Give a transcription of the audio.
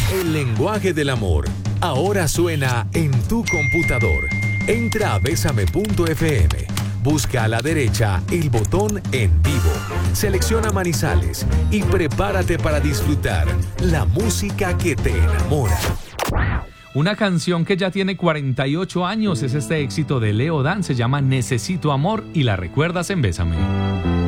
El lenguaje del amor ahora suena en tu computador. Entra a besame.fm. Busca a la derecha el botón En Vivo. Selecciona Manizales y prepárate para disfrutar la música que te enamora. Una canción que ya tiene 48 años es este éxito de Leo Dan, se llama Necesito Amor y la recuerdas en Bésame.